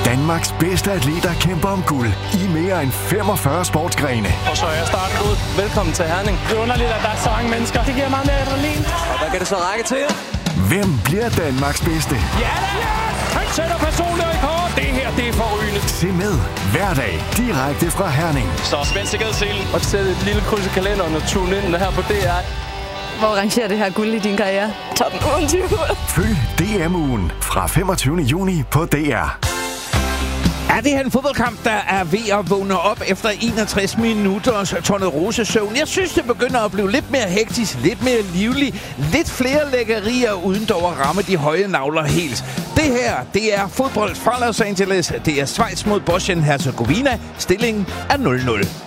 Danmarks bedste atleter kæmper om guld i mere end 45 sportsgrene. Og så er starten ud. Velkommen til Herning. Det er underligt, at der er så mange mennesker. Det giver meget mere adrenalin. Og hvad kan det så række til? Hvem bliver Danmarks bedste? Ja da! Han sætter personlig rekord. Det her, det er forrygende. Se med hver dag direkte fra Herning. Så spænd sikkerhedsselen. Og sæt et lille kryds i kalenderen og tune ind her på DR. Hvor rangerer det her guld i din karriere? Top 28. Følg DM-ugen fra 25. juni på DR. Er det her en fodboldkamp, der er ved at vågne op efter 61 minutters tornerosesøvn? Jeg synes, det begynder at blive lidt mere hektisk, lidt mere livlig, lidt flere lækkerier, uden dog at ramme de høje nagler helt. Det her, det er fodbold fra Los Angeles. Det er Schweiz mod Bosnien-Herzegovina. Stillingen er 0-0.